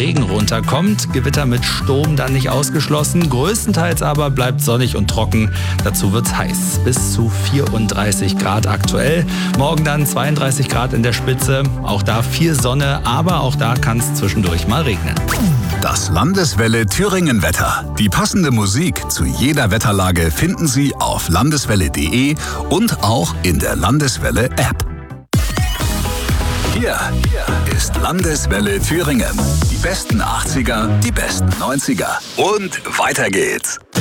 Regen runterkommt. Gewitter mit Sturm dann nicht ausgeschlossen. Größtenteils aber bleibt sonnig und trocken. Dazu wird's heiß. Bis zu 34 Grad aktuell. Morgen dann 32 Grad in der Spitze. Auch da viel Sonne, aber auch da kann es zwischendurch mal regnen. Das Landeswelle Thüringen Wetter. Die passende Musik zu jeder Wetterlage finden Sie auf landeswelle.de und auch in der Landeswelle App. Hier ist Landeswelle Thüringen. Die besten 80er, die besten 90er. Und weiter geht's.